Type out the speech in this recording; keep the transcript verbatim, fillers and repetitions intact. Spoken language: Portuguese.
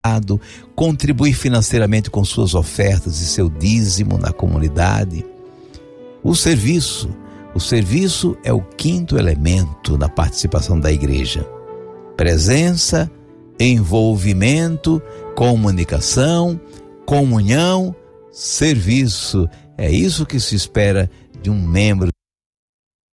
contribuir financeiramente com suas ofertas e seu dízimo na comunidade. O serviço, o serviço é o quinto elemento na participação da igreja. Presença, envolvimento, comunicação, comunhão, serviço. É isso que se espera de um membro